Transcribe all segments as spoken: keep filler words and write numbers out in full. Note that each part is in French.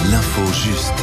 L'info juste.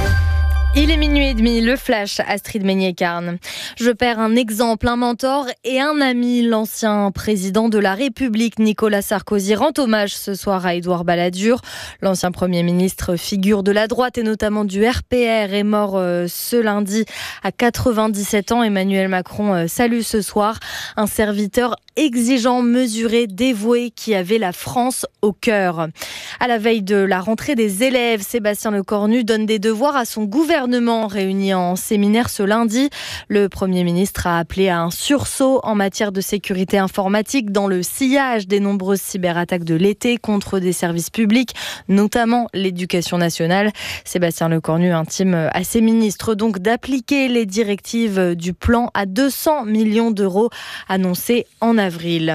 Il est minuit et demi, le flash, Astrid Meignet-Carne. Je perds un exemple, un mentor et un ami. L'ancien président de la République, Nicolas Sarkozy, rend hommage ce soir à Édouard Balladur. L'ancien Premier ministre, figure de la droite et notamment du R P R, est mort euh, ce lundi à quatre-vingt-dix-sept ans. Emmanuel Macron euh, salue ce soir un serviteur exigeant, mesuré, dévoué, qui avait la France au cœur. À la veille de la rentrée des élèves, Sébastien Lecornu donne des devoirs à son gouvernement. Réuni en séminaire ce lundi, le Premier ministre a appelé à un sursaut en matière de sécurité informatique dans le sillage des nombreuses cyberattaques de l'été contre des services publics, notamment l'éducation nationale. Sébastien Lecornu intime à ses ministres donc d'appliquer les directives du plan à deux cents millions d'euros annoncé en avril.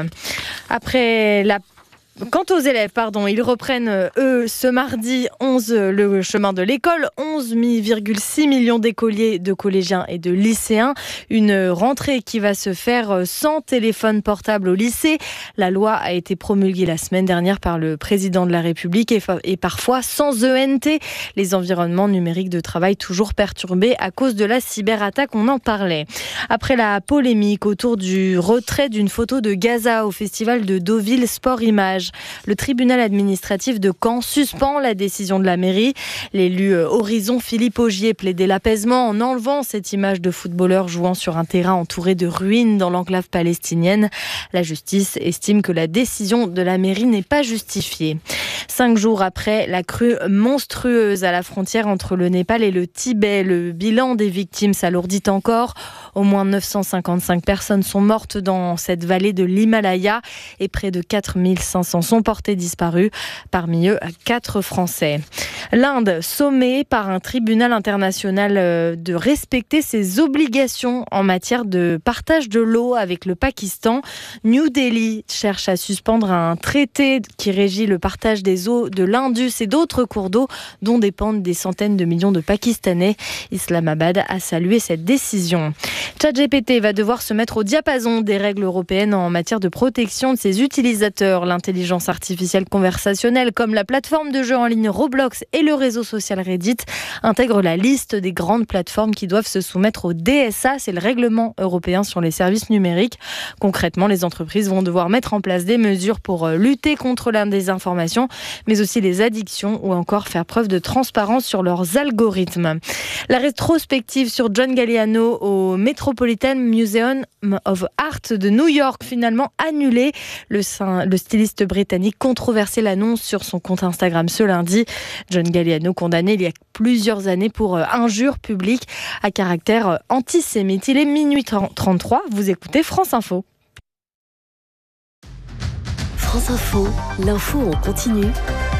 Après la Quant aux élèves, pardon, ils reprennent, eux, ce mardi onze, le chemin de l'école. onze virgule six millions d'écoliers, de collégiens et de lycéens. Une rentrée qui va se faire sans téléphone portable au lycée. La loi a été promulguée la semaine dernière par le président de la République et, fa- et parfois sans E N T. Les environnements numériques de travail toujours perturbés à cause de la cyberattaque, on en parlait. Après la polémique autour du retrait d'une photo de Gaza au festival de Deauville Sport Images, le tribunal administratif de Caen suspend la décision de la mairie. L'élu Horizon Philippe Augier plaidait l'apaisement en enlevant cette image de footballeur jouant sur un terrain entouré de ruines dans l'enclave palestinienne. La justice estime que la décision de la mairie n'est pas justifiée. Cinq jours après la crue monstrueuse à la frontière entre le Népal et le Tibet, le bilan des victimes s'alourdit encore. Au moins neuf cent cinquante-cinq personnes sont mortes dans cette vallée de l'Himalaya et près de quatre mille cinq cents sont portés disparus. Parmi eux, quatre Français. L'Inde, sommée par un tribunal international de respecter ses obligations en matière de partage de l'eau avec le Pakistan. New Delhi cherche à suspendre un traité qui régit le partage des eaux de l'Indus et d'autres cours d'eau dont dépendent des centaines de millions de Pakistanais. Islamabad a salué cette décision. ChatGPT va devoir se mettre au diapason des règles européennes en matière de protection de ses utilisateurs. L'intelligence artificielle conversationnelle, comme la plateforme de jeux en ligne Roblox et le réseau social Reddit, intègre la liste des grandes plateformes qui doivent se soumettre au D S A, c'est le règlement européen sur les services numériques. Concrètement, les entreprises vont devoir mettre en place des mesures pour lutter contre la désinformation, mais aussi les addictions ou encore faire preuve de transparence sur leurs algorithmes. La rétrospective sur John Galliano au Metropolitan Museum of Art de New York, finalement annulée. Le, le styliste britannique controversé l'annonce sur son compte Instagram ce lundi. John Galliano condamné il y a plusieurs années pour injure publique à caractère antisémite. Il est minuit trente-trois, vous écoutez France Info. France Info, l'info en continu.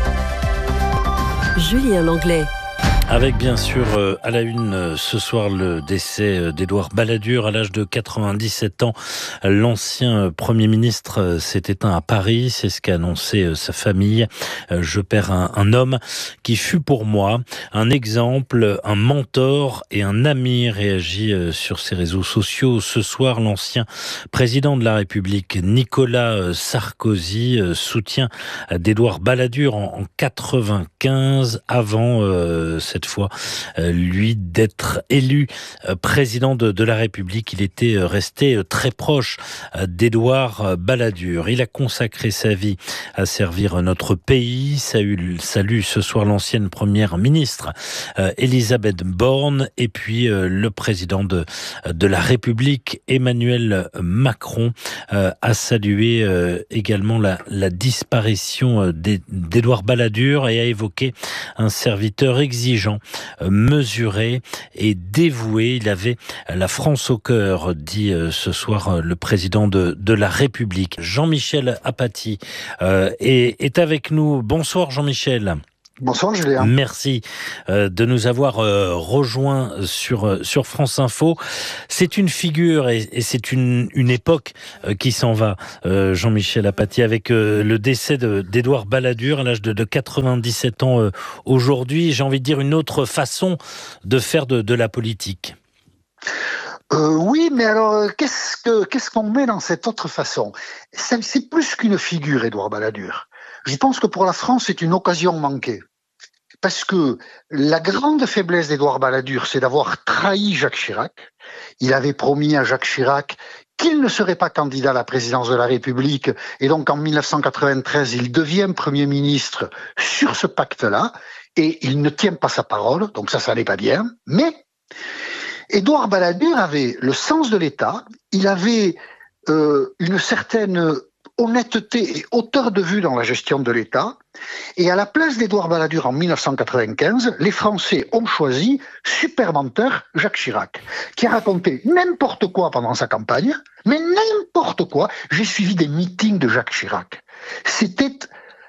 Julien Langlais. Avec bien sûr euh, à la une euh, ce soir le décès euh, d'Édouard Balladur à l'âge de quatre-vingt-dix-sept ans. L'ancien euh, Premier ministre euh, s'est éteint à Paris, c'est ce qu'a annoncé euh, sa famille. Euh, je perds un, un homme qui fut pour moi un exemple, un mentor et un ami, réagit euh, sur ses réseaux sociaux. Ce soir, l'ancien président de la République, Nicolas euh, Sarkozy, euh, soutien d'Édouard Balladur en, en quatre-vingt-quinze avant euh, cette fois, euh, lui, d'être élu euh, président de, de la République. Il était euh, resté euh, très proche euh, d'Édouard euh, Balladur. Il a consacré sa vie à servir notre pays. Salue, salue ce soir l'ancienne première ministre euh, Elisabeth Borne et puis euh, le président de, de la République, Emmanuel Macron, euh, a salué euh, également la, la disparition euh, d'Édouard Balladur et a évoqué un serviteur exigeant, mesuré et dévoué. Il avait la France au cœur, dit ce soir le président de, de la République. Jean-Michel Apathy euh, est, est avec nous. Bonsoir Jean-Michel. Bonsoir Julien. Merci euh, de nous avoir euh, rejoints sur euh, sur France Info. C'est une figure et, et c'est une une époque euh, qui s'en va. Euh, Jean-Michel Apathy, avec euh, le décès de, d'Édouard Balladur à l'âge de, de quatre-vingt-dix-sept ans euh, aujourd'hui. J'ai envie de dire une autre façon de faire de, de la politique. Euh, oui, mais alors qu'est-ce que qu'est-ce qu'on met dans cette autre façon ? c'est, c'est plus qu'une figure, Édouard Balladur. Je pense que pour la France, c'est une occasion manquée. parce que la grande faiblesse d'Édouard Balladur, c'est d'avoir trahi Jacques Chirac. Il avait promis à Jacques Chirac qu'il ne serait pas candidat à la présidence de la République, et donc en mille neuf cent quatre-vingt-treize, il devient Premier ministre sur ce pacte-là, et il ne tient pas sa parole, donc ça, ça n'est pas bien. Mais Édouard Balladur avait le sens de l'État, il avait euh, une certaine honnêteté et hauteur de vue dans la gestion de l'État. Et à la place d'Édouard Balladur en mille neuf cent quatre-vingt-quinze, les Français ont choisi super menteur Jacques Chirac, qui a raconté n'importe quoi pendant sa campagne, mais n'importe quoi. J'ai suivi des meetings de Jacques Chirac. C'était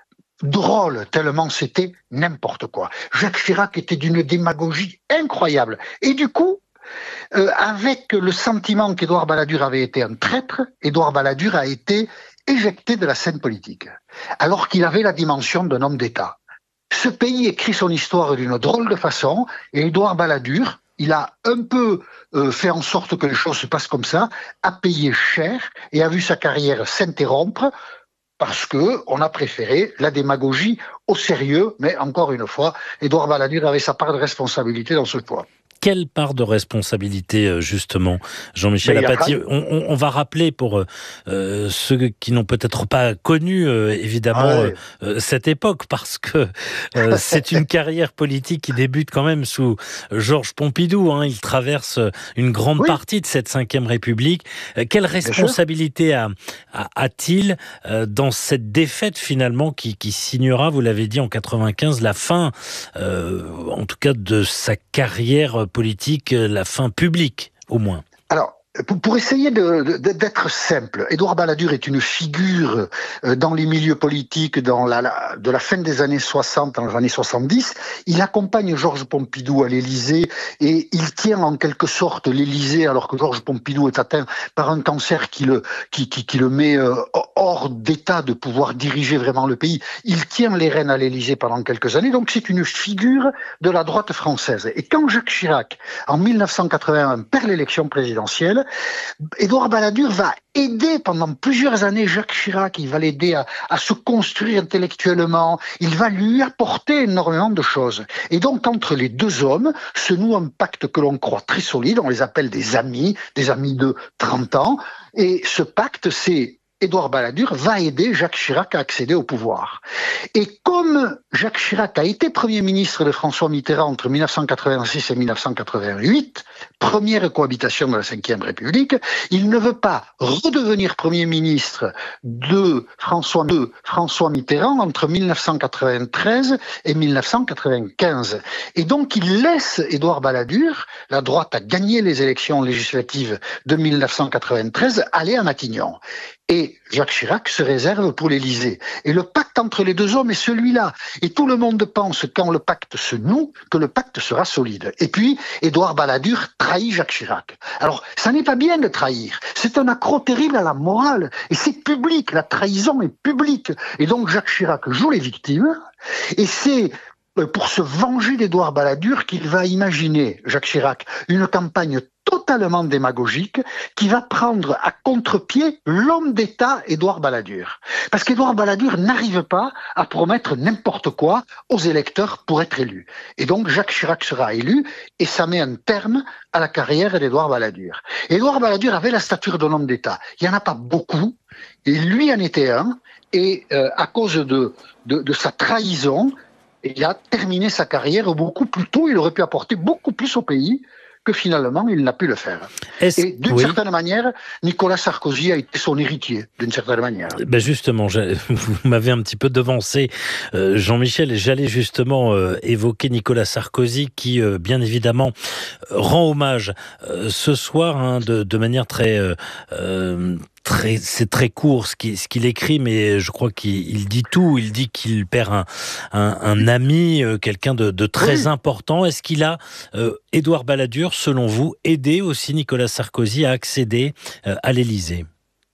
drôle, tellement c'était n'importe quoi. Jacques Chirac était d'une démagogie incroyable. Et du coup, euh, avec le sentiment qu'Édouard Balladur avait été un traître, Édouard Balladur a été éjecté de la scène politique, alors qu'il avait la dimension d'un homme d'État. Ce pays écrit son histoire d'une drôle de façon, et Édouard Balladur, il a un peu euh, fait en sorte que les choses se passent comme ça, a payé cher et a vu sa carrière s'interrompre parce que on a préféré la démagogie au sérieux. Mais encore une fois, Édouard Balladur avait sa part de responsabilité dans ce choix. Quelle part de responsabilité, justement, Jean-Michel Apathy? on, on, on va rappeler pour euh, ceux qui n'ont peut-être pas connu, euh, évidemment, ah ouais. euh, cette époque, parce que euh, c'est une carrière politique qui débute quand même sous Georges Pompidou. Hein, il traverse une grande oui. partie de cette cinquième République. Euh, quelle responsabilité a, a, a-t-il euh, dans cette défaite, finalement, qui, qui signera, vous l'avez dit, en quatre-vingt-quinze, la fin, euh, en tout cas, de sa carrière politique, la fin publique, au moins? Alors, pour, pour essayer de, de, d'être simple, Édouard Balladur est une figure euh, dans les milieux politiques dans la, la, de la fin des années soixante, dans les années soixante-dix. Il accompagne Georges Pompidou à l'Élysée et il tient en quelque sorte l'Élysée alors que Georges Pompidou est atteint par un cancer qui le, qui, qui, qui le met euh, hors d'état de pouvoir diriger vraiment le pays. Il tient les rênes à l'Élysée pendant quelques années, donc c'est une figure de la droite française. Et quand Jacques Chirac, en mille neuf cent quatre-vingt-un, perd l'élection présidentielle, Édouard Balladur va aider pendant plusieurs années Jacques Chirac, il va l'aider à, à se construire intellectuellement, il va lui apporter énormément de choses. Et donc entre les deux hommes se noue un pacte que l'on croit très solide, on les appelle des amis, des amis de trente ans, et ce pacte c'est Édouard Balladur va aider Jacques Chirac à accéder au pouvoir. Et comme Jacques Chirac a été Premier ministre de François Mitterrand entre mille neuf cent quatre-vingt-six et mille neuf cent quatre-vingt-huit, première cohabitation de la cinquième République, il ne veut pas redevenir Premier ministre de François, de François Mitterrand entre mille neuf cent quatre-vingt-treize et mille neuf cent quatre-vingt-quinze. Et donc il laisse Édouard Balladur, la droite a gagné les élections législatives de mille neuf cent quatre-vingt-treize, aller à Matignon. Et Jacques Chirac se réserve pour l'Élysée. Et le pacte entre les deux hommes est celui-là. Et tout le monde pense, quand le pacte se noue, que le pacte sera solide. Et puis, Édouard Balladur trahit Jacques Chirac. Alors, ça n'est pas bien de trahir. C'est un accroc terrible à la morale. Et c'est public. La trahison est publique. Et donc, Jacques Chirac joue les victimes. Et c'est pour se venger d'Édouard Balladur qu'il va imaginer, Jacques Chirac, une campagne totalement démagogique qui va prendre à contre-pied l'homme d'État Édouard Balladur. Parce qu'Édouard Balladur n'arrive pas à promettre n'importe quoi aux électeurs pour être élu. Et donc Jacques Chirac sera élu et ça met un terme à la carrière d'Édouard Balladur. Édouard Balladur avait la stature d'un homme d'État. Il n'y en a pas beaucoup et lui en était un. Et euh, à cause de, de, de sa trahison, il a terminé sa carrière beaucoup plus tôt. Il aurait pu apporter beaucoup plus au pays que finalement, il n'a pu le faire. Est-ce... Et d'une oui. certaine manière, Nicolas Sarkozy a été son héritier, d'une certaine manière. Ben justement, vous m'avez un petit peu devancé, euh, Jean-Michel, et j'allais justement euh, évoquer Nicolas Sarkozy, qui, euh, bien évidemment, rend hommage euh, ce soir, hein, de, de manière très... Euh, euh, Très, c'est très court ce qu'il, ce qu'il écrit, mais je crois qu'il il dit tout. Il dit qu'il perd un, un, un ami, euh, quelqu'un de, de très oui. important. Est-ce qu'il a, euh, Édouard Balladur, selon vous, aidé aussi Nicolas Sarkozy à accéder euh, à l'Élysée ? Non.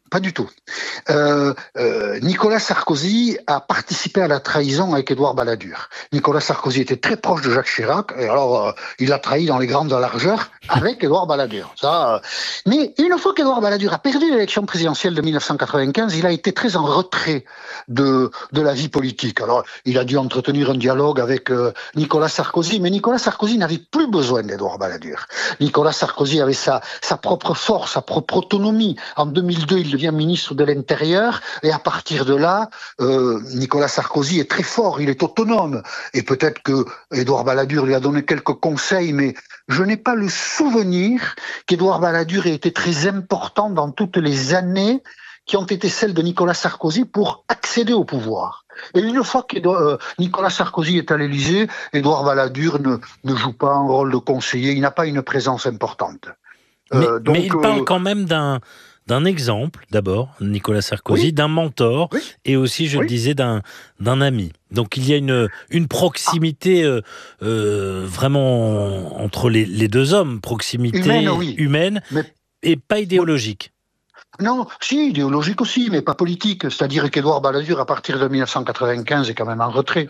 Pas du tout. Euh, euh, Nicolas Sarkozy a participé à la trahison avec Édouard Balladur. Nicolas Sarkozy était très proche de Jacques Chirac, et alors euh, il a trahi dans les grandes largeurs avec Édouard Balladur. Ça, euh... Mais une fois qu'Édouard Balladur a perdu l'élection présidentielle de mille neuf cent quatre-vingt-quinze, il a été très en retrait de, de la vie politique. Alors, il a dû entretenir un dialogue avec euh, Nicolas Sarkozy, mais Nicolas Sarkozy n'avait plus besoin d'Édouard Balladur. Nicolas Sarkozy avait sa, sa propre force, sa propre autonomie. En deux mille deux, il devient ministre de l'Intérieur, et à partir de là, euh, Nicolas Sarkozy est très fort, il est autonome, et peut-être que Édouard Balladur lui a donné quelques conseils, mais je n'ai pas le souvenir qu'Édouard Balladur ait été très important dans toutes les années qui ont été celles de Nicolas Sarkozy pour accéder au pouvoir. Et une fois que euh, Nicolas Sarkozy est à l'Élysée, Édouard Balladur ne, ne joue pas un rôle de conseiller, il n'a pas une présence importante. Mais, euh, donc, mais il parle euh, quand même d'un... d'un exemple, d'abord, Nicolas Sarkozy, oui. d'un mentor, oui. et aussi, je oui. le disais, d'un, d'un ami. Donc il y a une, une proximité euh, euh, vraiment entre les, les deux hommes, proximité humaine, oui. humaine mais... et pas idéologique. Non, si, idéologique aussi, mais pas politique. C'est-à-dire qu'Édouard Balladur, à partir de mille neuf cent quatre-vingt-quinze, est quand même en retrait.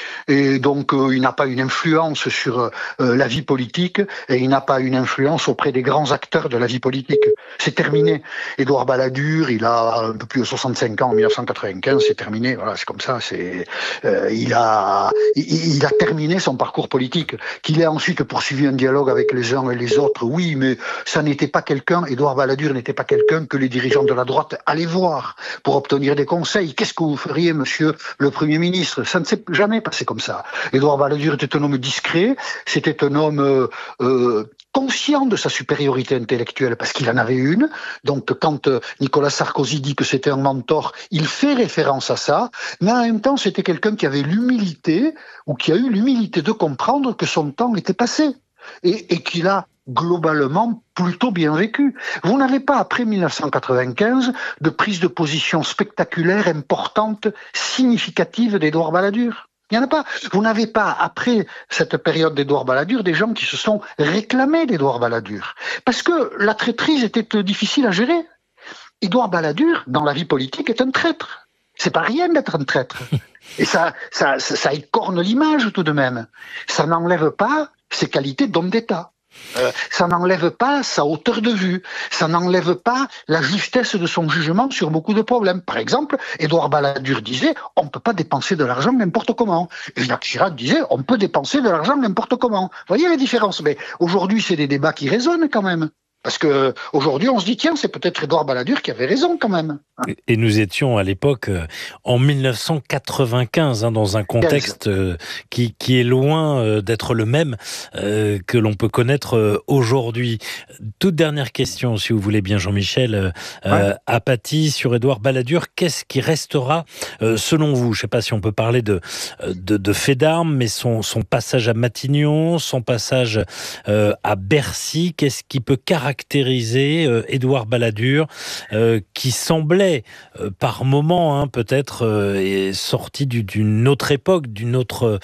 Et donc, euh, il n'a pas une influence sur euh, la vie politique, et il n'a pas une influence auprès des grands acteurs de la vie politique. C'est terminé. Édouard Balladur, il a un peu plus de soixante-cinq ans en mille neuf cent quatre-vingt-quinze, c'est terminé. Voilà, c'est comme ça. C'est, euh, il a, il, il a terminé son parcours politique. Qu'il ait ensuite poursuivi un dialogue avec les uns et les autres, oui, mais ça n'était pas quelqu'un. Édouard Balladur n'était pas quelqu'un que les dirigeants de la droite allaient voir pour obtenir des conseils. Qu'est-ce que vous feriez, monsieur le Premier ministre? Ça ne s'est jamais passé comme ça. Édouard Balladur était un homme discret, c'était un homme euh, euh, conscient de sa supériorité intellectuelle, parce qu'il en avait une. Donc quand euh, Nicolas Sarkozy dit que c'était un mentor, il fait référence à ça, mais en même temps c'était quelqu'un qui avait l'humilité, ou qui a eu l'humilité de comprendre que son temps était passé, et, et qu'il a globalement plutôt bien vécu. Vous n'avez pas, après mille neuf cent quatre-vingt-quinze, de prise de position spectaculaire, importante, significative d'Édouard Balladur. Il n'y en a pas. Vous n'avez pas, après cette période d'Édouard Balladur, des gens qui se sont réclamés d'Édouard Balladur. Parce que la traîtrise était difficile à gérer. Édouard Balladur, dans la vie politique, est un traître. C'est pas rien d'être un traître. Et ça, ça, ça, ça écorne l'image tout de même. Ça n'enlève pas ses qualités d'homme d'État. Euh, ça n'enlève pas sa hauteur de vue, ça n'enlève pas la justesse de son jugement sur beaucoup de problèmes. Par exemple, Édouard Balladur disait « on ne peut pas dépenser de l'argent n'importe comment ». Et Jacques Chirac disait « on peut dépenser de l'argent n'importe comment ». Vous voyez la différence? Mais aujourd'hui, c'est des débats qui résonnent quand même. Parce que aujourd'hui, on se dit, tiens, c'est peut-être Édouard Balladur qui avait raison quand même. Et nous étions à l'époque euh, en mille neuf cent quatre-vingt-quinze, hein, dans un contexte euh, qui, qui est loin euh, d'être le même euh, que l'on peut connaître euh, aujourd'hui. Toute dernière question, si vous voulez bien, Jean-Michel euh, ouais. Apathy sur Édouard Balladur. Qu'est-ce qui restera euh, selon vous? Je ne sais pas si on peut parler de, de, de faits d'armes, mais son, son passage à Matignon, son passage euh, à Bercy, qu'est-ce qui peut caractériser caractériser euh, Édouard Balladur, euh, qui semblait euh, par moments hein, peut-être euh, sorti du, d'une autre époque, d'une autre,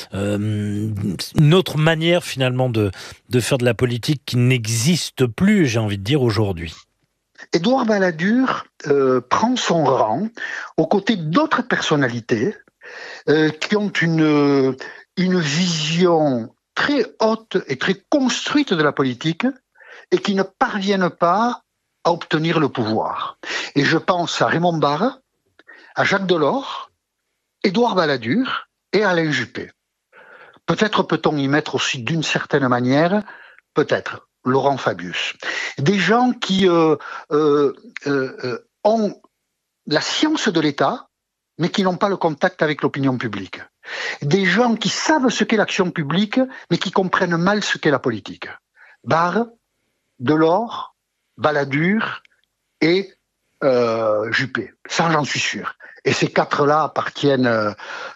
euh, une autre manière finalement de, de faire de la politique qui n'existe plus, j'ai envie de dire, aujourd'hui. Édouard Balladur euh, prend son rang aux côtés d'autres personnalités euh, qui ont une, une vision très haute et très construite de la politique, et qui ne parviennent pas à obtenir le pouvoir. Et je pense à Raymond Barre, à Jacques Delors, Édouard Balladur et Alain Juppé. Peut-être peut-on y mettre aussi d'une certaine manière, peut-être, Laurent Fabius. Des gens qui euh, euh, euh, ont la science de l'État, mais qui n'ont pas le contact avec l'opinion publique. Des gens qui savent ce qu'est l'action publique, mais qui comprennent mal ce qu'est la politique. Barre, Delors, Balladur et euh, Juppé. Ça, j'en suis sûr. Et ces quatre-là appartiennent euh,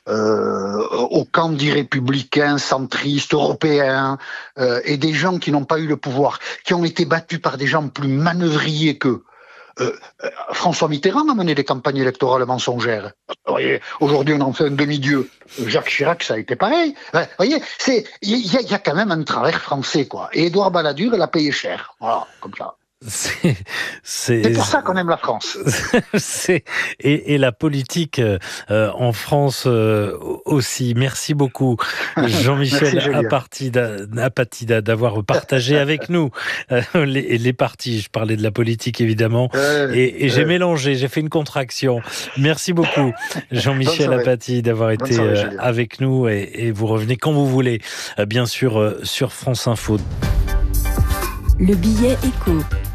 euh, au camp des républicains, centristes, européens, euh, et des gens qui n'ont pas eu le pouvoir, qui ont été battus par des gens plus manœuvriers qu'eux. Euh, euh, François Mitterrand a mené des campagnes électorales mensongères. Vous voyez, aujourd'hui, on en fait un demi-dieu. Jacques Chirac, ça a été pareil. Vous voyez, c'est, il y, y a quand même un travers français, quoi. Et Édouard Balladur l'a payé cher. Voilà, comme ça. C'est, c'est, c'est pour ça qu'on aime la France. c'est, et, et la politique euh, en France euh, aussi. Merci beaucoup, Jean-Michel Merci, Apatida, Apatida, d'avoir partagé avec nous euh, les, les partis. Je parlais de la politique, évidemment, euh, et, et j'ai euh... mélangé, j'ai fait une contraction. Merci beaucoup, Jean-Michel Apatida, d'avoir été soirée, euh, avec nous, et, et vous revenez quand vous voulez, euh, bien sûr, euh, sur France Info. Le billet écho.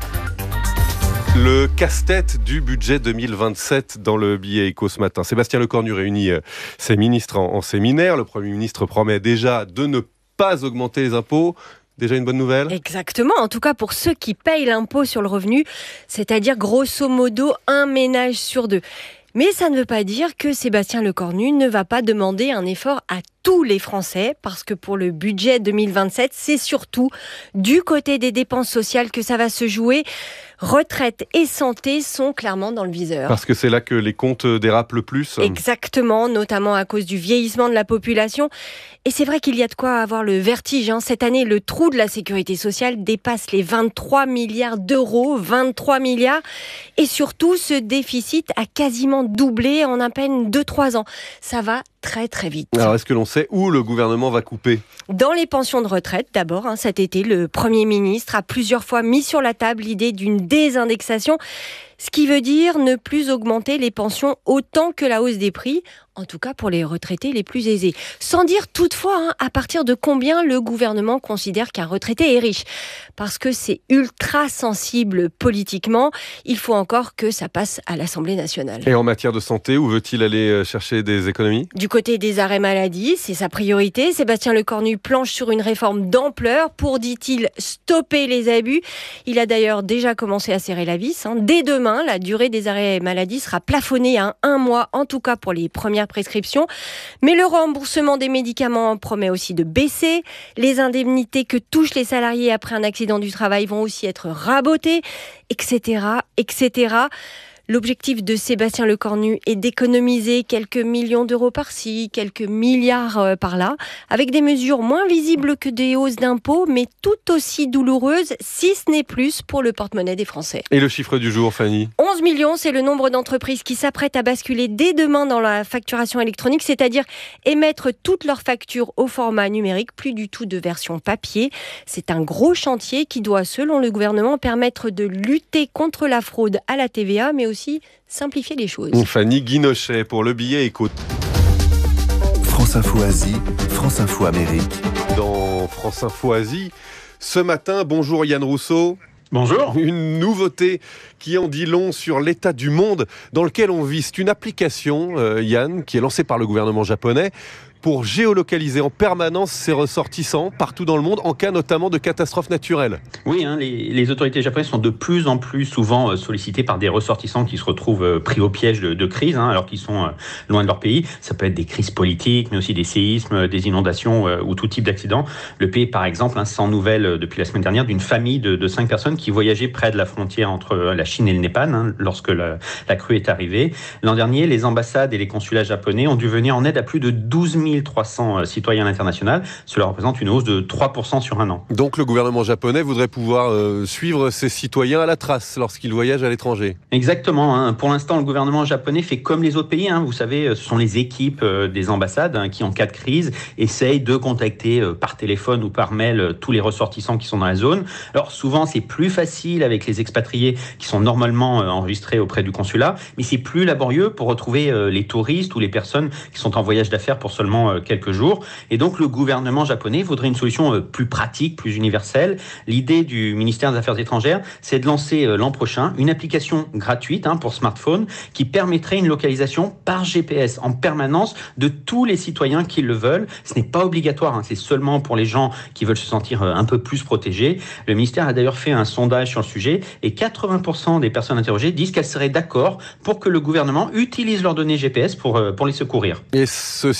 Le casse-tête du budget deux mille vingt-sept dans le billet écho ce matin. Sébastien Lecornu réunit ses ministres en, en séminaire. Le Premier ministre promet déjà de ne pas augmenter les impôts. Déjà une bonne nouvelle ? Exactement, en tout cas pour ceux qui payent l'impôt sur le revenu, c'est-à-dire grosso modo un ménage sur deux. Mais ça ne veut pas dire que Sébastien Lecornu ne va pas demander un effort à tous les Français, parce que pour le budget deux mille vingt-sept, c'est surtout du côté des dépenses sociales que ça va se jouer. Retraite et santé sont clairement dans le viseur. Parce que c'est là que les comptes dérapent le plus. Exactement, notamment à cause du vieillissement de la population. Et c'est vrai qu'il y a de quoi avoir le vertige. Hein. Cette année, le trou de la sécurité sociale dépasse les vingt-trois milliards d'euros. vingt-trois milliards. Et surtout, ce déficit a quasiment doublé en à peine deux à trois ans. Ça va très très vite. Alors est-ce que l'on sait où le gouvernement va couper ? Dans les pensions de retraite, d'abord, hein, cet été, le Premier ministre a plusieurs fois mis sur la table l'idée d'une désindexation, ce qui veut dire ne plus augmenter les pensions autant que la hausse des prix, en tout cas pour les retraités les plus aisés. Sans dire toutefois hein, à partir de combien le gouvernement considère qu'un retraité est riche. Parce que c'est ultra sensible politiquement, il faut encore que ça passe à l'Assemblée nationale. Et en matière de santé, où veut-il aller chercher des économies ? Du côté des arrêts maladie, c'est sa priorité. Sébastien Lecornu planche sur une réforme d'ampleur pour, dit-il, stopper les abus. Il a d'ailleurs déjà commencé à serrer la vis. Hein. Dès demain, la durée des arrêts maladie sera plafonnée à un mois, en tout cas pour les premières prescriptions. Mais le remboursement des médicaments promet aussi de baisser. Les indemnités que touchent les salariés après un accident du travail vont aussi être rabotées, et cetera, et cetera. L'objectif de Sébastien Lecornu est d'économiser quelques millions d'euros par-ci, quelques milliards par-là, avec des mesures moins visibles que des hausses d'impôts, mais tout aussi douloureuses, si ce n'est plus, pour le porte-monnaie des Français. Et le chiffre du jour, Fanny ? onze millions, c'est le nombre d'entreprises qui s'apprêtent à basculer dès demain dans la facturation électronique, c'est-à-dire émettre toutes leurs factures au format numérique, plus du tout de version papier. C'est un gros chantier qui doit, selon le gouvernement, permettre de lutter contre la fraude à la T V A, mais aussi aussi simplifier les choses. Fanny Guinochet pour le billet éco. France Info Asie, France Info Amérique. Dans France Info Asie, ce matin, bonjour Yann Rousseau. Bonjour. Une nouveauté qui en dit long sur l'état du monde dans lequel on vit. C'est une application, euh, Yann, qui est lancée par le gouvernement japonais pour géolocaliser en permanence ses ressortissants partout dans le monde, en cas notamment de catastrophes naturelles. Oui, hein, les, les autorités japonaises sont de plus en plus souvent euh, sollicitées par des ressortissants qui se retrouvent euh, pris au piège de, de crise, hein, alors qu'ils sont euh, loin de leur pays. Ça peut être des crises politiques, mais aussi des séismes, des inondations euh, ou tout type d'accidents. Le pays, par exemple, hein, sans nouvelles euh, depuis la semaine dernière, d'une famille de, de cinq personnes qui voyageaient près de la frontière entre euh, la Chine et le Népal, hein, lorsque la, la crue est arrivée. L'an dernier, les ambassades et les consulats japonais ont dû venir en aide à plus de douze mille trois cents citoyens à l'international. Cela représente une hausse de trois pour cent sur un an. Donc le gouvernement japonais voudrait pouvoir euh, suivre ses citoyens à la trace lorsqu'ils voyagent à l'étranger. Exactement. Hein. Pour l'instant, le gouvernement japonais fait comme les autres pays. Hein. Vous savez, ce sont les équipes euh, des ambassades hein, qui, en cas de crise, essayent de contacter euh, par téléphone ou par mail euh, tous les ressortissants qui sont dans la zone. Alors souvent, c'est plus facile avec les expatriés qui sont normalement euh, enregistrés auprès du consulat, mais c'est plus laborieux pour retrouver euh, les touristes ou les personnes qui sont en voyage d'affaires pour seulement euh, quelques jours. Et donc le gouvernement japonais voudrait une solution plus pratique, plus universelle. L'idée du ministère des Affaires étrangères, c'est de lancer l'an prochain une application gratuite hein, pour smartphone qui permettrait une localisation par G P S en permanence de tous les citoyens qui le veulent. Ce n'est pas obligatoire, hein, c'est seulement pour les gens qui veulent se sentir un peu plus protégés. Le ministère a d'ailleurs fait un sondage sur le sujet et quatre-vingts pour cent des personnes interrogées disent qu'elles seraient d'accord pour que le gouvernement utilise leurs données G P S pour, pour les secourir. Et ce système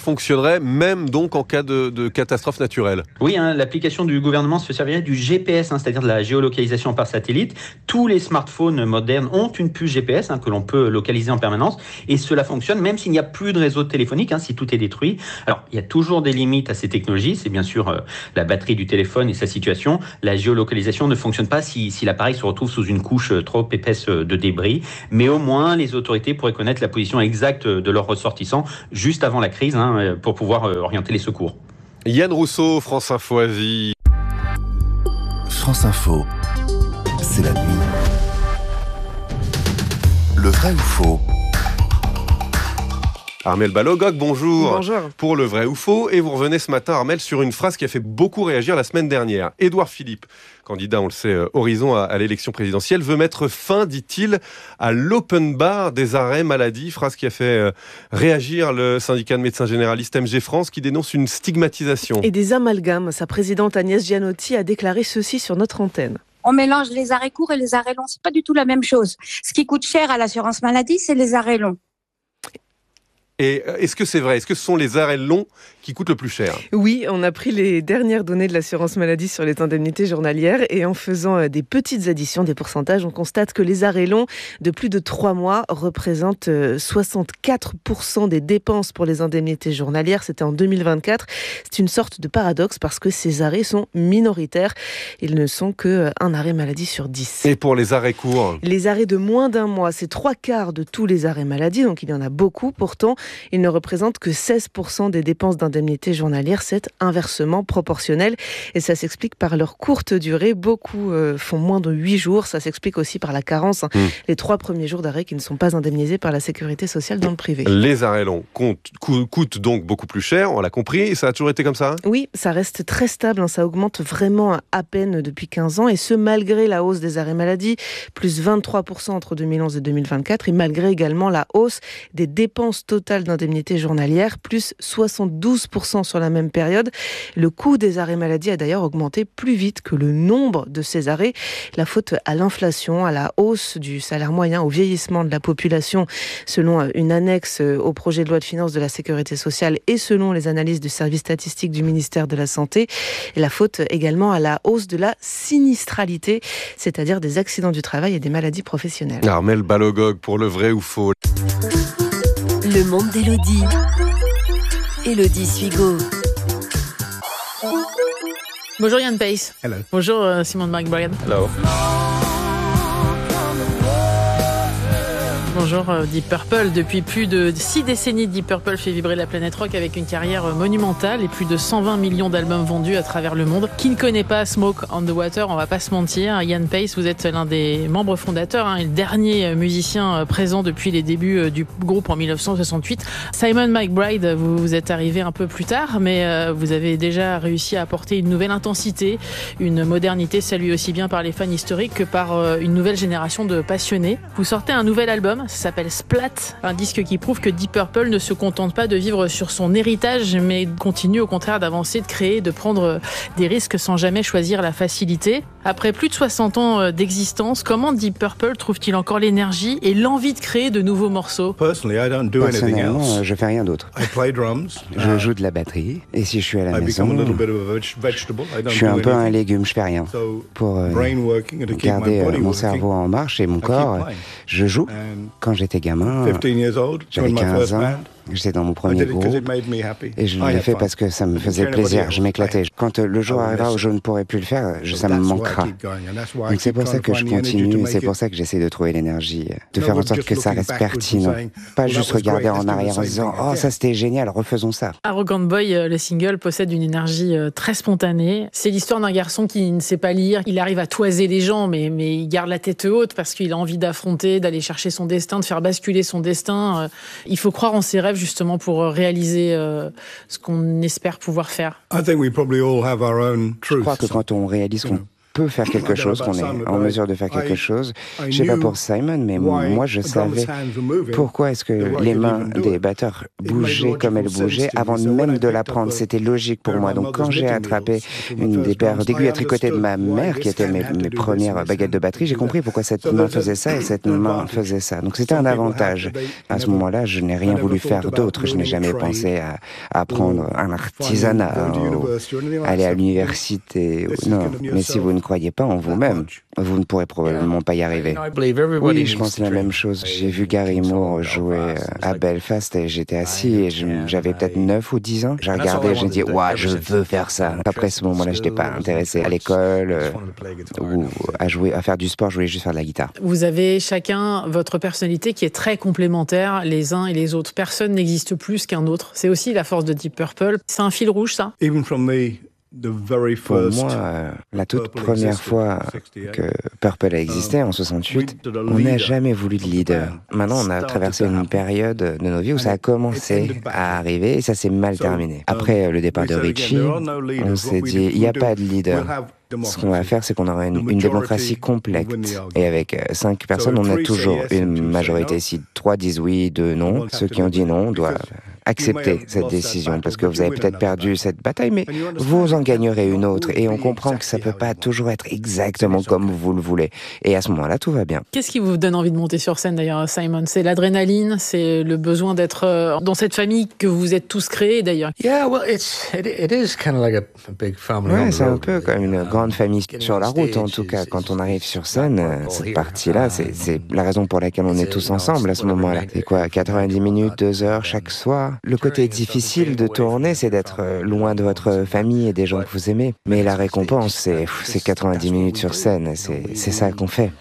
fonctionnerait même donc en cas de, de catastrophe naturelle. Oui, hein, l'application du gouvernement se servirait du G P S, hein, c'est-à-dire de la géolocalisation par satellite. Tous les smartphones modernes ont une puce G P S hein, que l'on peut localiser en permanence et cela fonctionne même s'il n'y a plus de réseau téléphonique, hein, si tout est détruit. Alors, il y a toujours des limites à ces technologies, c'est bien sûr euh, la batterie du téléphone et sa situation. La géolocalisation ne fonctionne pas si, si l'appareil se retrouve sous une couche trop épaisse de débris, mais au moins les autorités pourraient connaître la position exacte de leurs ressortissants juste avant la crise hein, pour pouvoir orienter les secours. Yann Rousseau, France Info Asie. France Info, c'est la nuit. Le vrai ou faux? Armelle Balogog, bonjour. Bonjour. Pour le vrai ou faux, et vous revenez ce matin, Armelle, sur une phrase qui a fait beaucoup réagir la semaine dernière. Édouard Philippe, candidat, on le sait, Horizon à, à l'élection présidentielle, veut mettre fin, dit-il, à l'open bar des arrêts maladie. Phrase qui a fait euh, réagir le syndicat de médecins généralistes M G France, qui dénonce une stigmatisation. Et des amalgames. Sa présidente Agnès Gianotti a déclaré ceci sur notre antenne. On mélange les arrêts courts et les arrêts longs. C'est pas du tout la même chose. Ce qui coûte cher à l'assurance maladie, c'est les arrêts longs. Et est-ce que c'est vrai? Est-ce que ce sont les arrêts longs qui coûtent le plus cher? Oui, on a pris les dernières données de l'assurance maladie sur les indemnités journalières et en faisant des petites additions des pourcentages, on constate que les arrêts longs de plus de trois mois représentent soixante-quatre pour cent des dépenses pour les indemnités journalières. C'était en deux mille vingt-quatre. C'est une sorte de paradoxe parce que ces arrêts sont minoritaires. Ils ne sont qu'un arrêt maladie sur dix. Et pour les arrêts courts? Les arrêts de moins d'un mois, c'est trois quarts de tous les arrêts maladie, donc il y en a beaucoup. Pourtant, ils ne représentent que seize pour cent des dépenses d'indemnité journalière. C'est inversement proportionnel et ça s'explique par leur courte durée. Beaucoup euh, font moins de huit jours. Ça s'explique aussi par la carence. Mmh. Les trois premiers jours d'arrêt qui ne sont pas indemnisés par la sécurité sociale dans le privé. Les arrêts longs comptent, coûtent donc beaucoup plus cher, on l'a compris. Ça a toujours été comme ça? Oui, ça reste très stable. Ça augmente vraiment à peine depuis quinze ans et ce malgré la hausse des arrêts maladie, plus vingt-trois pour cent entre deux mille onze et deux mille vingt-quatre et malgré également la hausse des dépenses totales d'indemnité journalière, plus soixante-douze pour cent sur la même période. Le coût des arrêts maladie a d'ailleurs augmenté plus vite que le nombre de ces arrêts. La faute à l'inflation, à la hausse du salaire moyen, au vieillissement de la population, selon une annexe au projet de loi de finances de la Sécurité sociale et selon les analyses du service statistique du ministère de la Santé. Et la faute également à la hausse de la sinistralité, c'est-à-dire des accidents du travail et des maladies professionnelles. Armelle Balogog pour le vrai ou faux. Le monde d'Élodie. Élodie Suigo. Bonjour Yann Pace. Hello. Bonjour euh, Simon de McBride. Hello. Bonjour euh, Deep Purple. Depuis plus de six décennies, Deep Purple fait vibrer la planète rock avec une carrière monumentale et plus de cent vingt millions d'albums vendus à travers le monde. Qui ne connaît pas Smoke on the Water, on va pas se mentir. Yann Pace, vous êtes l'un des membres fondateurs hein, et le dernier musicien présent depuis les débuts du groupe en dix-neuf cent soixante-huit. Simon McBride, vous, vous êtes arrivé un peu plus tard, mais euh, vous avez déjà réussi à apporter une nouvelle intensité, une modernité saluée aussi bien par les fans historiques que par euh, une nouvelle génération de passionnés. Vous sortez un nouvel album, ça s'appelle Splat, un disque qui prouve que Deep Purple ne se contente pas de vivre sur son héritage, mais continue au contraire d'avancer, de créer, de prendre des risques sans jamais choisir la facilité. Après plus de soixante ans d'existence, comment Deep Purple trouve-t-il encore l'énergie et l'envie de créer de nouveaux morceaux? Personnellement, je fais rien d'autre. Je joue de la batterie et si je suis à la maison, je suis un peu un légume, je fais rien. Pour euh, garder euh, mon cerveau en marche et mon corps, je joue. Quand j'étais gamin, j'avais quinze ans. J'étais dans mon premier groupe et je l'ai fait parce que ça me faisait plaisir, je m'éclatais. Quand le jour arrivera où je ne pourrai plus le faire, ça me manquera. Donc c'est pour ça que je continue et c'est pour ça que j'essaie de trouver l'énergie, de faire en sorte que ça reste pertinent. Pas juste regarder en arrière en se disant « Oh, ça c'était génial, refaisons ça ». Arrogant Boy, le single, possède une énergie très spontanée. C'est l'histoire d'un garçon qui ne sait pas lire. Il arrive à toiser les gens, mais, mais il garde la tête haute parce qu'il a envie d'affronter, d'aller chercher son destin, de faire basculer son destin. Il faut croire en ses rêves justement pour réaliser euh, ce qu'on espère pouvoir faire. Je crois que quand on réalise qu'on peut faire quelque chose, qu'on est en mesure de faire quelque chose. Je sais pas pour Simon, mais moi je savais pourquoi est-ce que les mains des batteurs bougeaient comme elles bougeaient avant même de l'apprendre. C'était logique pour moi. Donc quand j'ai attrapé une des paires d'aiguilles à tricoter de ma mère, qui étaient mes, mes premières baguettes de batterie, j'ai compris pourquoi cette main faisait ça et cette main faisait ça. Donc c'était un avantage. À ce moment-là, je n'ai rien voulu faire d'autre. Je n'ai jamais pensé à, à apprendre un artisanat, ou aller à l'université. Non, mais si vous ne croyez pas en vous-même, vous ne pourrez probablement pas y arriver. Oui, je pense la même chose. J'ai vu Gary Moore jouer à Belfast et j'étais assis et j'avais peut-être neuf ou dix ans. J'ai regardé et j'ai dit, ouais, je veux faire ça. Après ce moment-là, je n'étais pas intéressé à l'école euh, ou à jouer, à faire du sport. Je voulais juste faire de la guitare. Vous avez chacun votre personnalité qui est très complémentaire les uns et les autres. Personne n'existe plus qu'un autre. C'est aussi la force de Deep Purple. C'est un fil rouge, ça? Pour moi, la toute première fois que Purple a existé, en soixante-huit, on n'a jamais voulu de leader. Maintenant, on a traversé une période de nos vies où ça a commencé à arriver et ça s'est mal terminé. Après le départ de Richie, on s'est dit, il n'y a pas de leader. Ce qu'on va faire, c'est qu'on aura une, une démocratie complète. Et avec cinq personnes, on a toujours une majorité. Si trois disent oui, deux non, ceux qui ont dit non doivent accepter cette décision. Parce que vous avez peut-être perdu cette bataille, mais vous en gagnerez une autre. Et on comprend que ça ne peut pas toujours être exactement comme vous le voulez. Et à ce moment-là, tout va bien. Qu'est-ce qui vous donne envie de monter sur scène, d'ailleurs, Simon? C'est l'adrénaline, c'est le besoin d'être dans cette famille que vous êtes tous créés, d'ailleurs. Yeah, well, it's, it, it is kind of like a, a big family. Ouais, c'est un peu comme une grande famille sur la route, en tout cas. Quand on arrive sur scène, cette partie-là, c'est, c'est la raison pour laquelle on est tous ensemble à ce moment-là. C'est quoi, quatre-vingt-dix minutes, deux heures chaque soir? Le côté difficile de tourner, c'est d'être loin de votre famille et des gens que vous aimez. Mais la récompense, c'est, c'est quatre-vingt-dix minutes sur scène. C'est, c'est ça qu'on fait.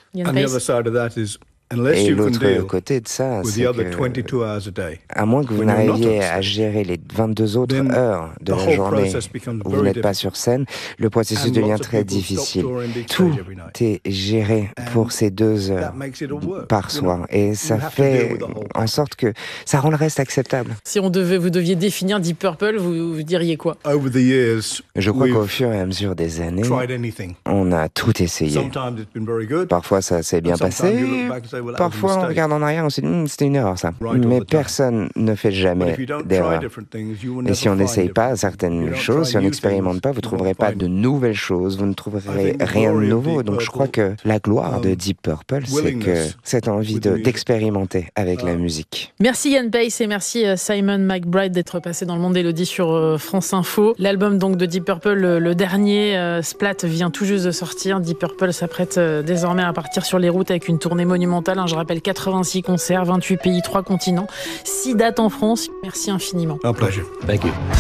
Et l'autre côté de ça, c'est que, à moins que vous n'arriviez à gérer les vingt-deux autres heures de la journée où vous n'êtes pas sur scène, le processus devient très difficile. Tout est géré pour ces deux heures par soir. Et ça fait en sorte que ça rend le reste acceptable. Si on devait, vous deviez définir Deep Purple, vous, vous diriez quoi? Je crois qu'au fur et à mesure des années, on a tout essayé. Parfois, ça s'est bien passé. Parfois, on regarde en arrière, on se dit hm, c'était une erreur ça. Mais personne ne fait jamais d'erreur. Et si on n'essaye pas certaines choses, si on n'expérimente pas, vous ne trouverez pas de nouvelles choses, vous ne trouverez rien de nouveau. Donc je crois que la gloire de Deep Purple, c'est que cette envie de, d'expérimenter avec la musique. Merci Ian Paice et merci Simon McBride d'être passé dans le monde d'Élodie sur France Info. L'album donc de Deep Purple, le, le dernier, euh, Splat, vient tout juste de sortir. Deep Purple s'apprête euh, désormais à partir sur les routes avec une tournée monumentale. Je rappelle quatre-vingt-six concerts, vingt-huit pays, trois continents, six dates en France. Merci infiniment. Un plaisir. Thank you.